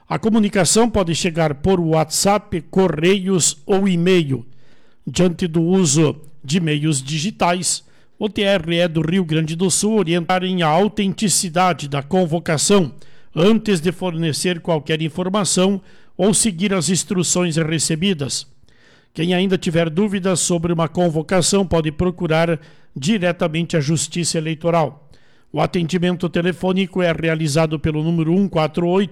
A comunicação pode chegar por WhatsApp, correios ou e-mail. Diante do uso de meios digitais, o TRE do Rio Grande do Sul orientarem a autenticidade da convocação antes de fornecer qualquer informação ou seguir as instruções recebidas. Quem ainda tiver dúvidas sobre uma convocação pode procurar diretamente a Justiça Eleitoral. O atendimento telefônico é realizado pelo número 148